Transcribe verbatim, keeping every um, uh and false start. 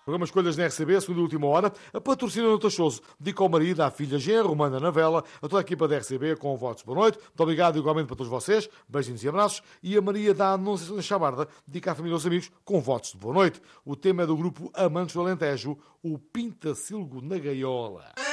Programa Escolhas na R C B, segunda e última hora. A patrocínio no Tachoso dedica ao marido, à filha genro, Romana na vela, a toda a equipa da R C B com votos de boa noite. Muito obrigado igualmente para todos vocês. Beijinhos e abraços. E a Maria da Anunciação da Chabarda dedica à família e aos amigos com votos de boa noite. O tema é do grupo Amantes do Alentejo, o Pintacilgo na Gaiola.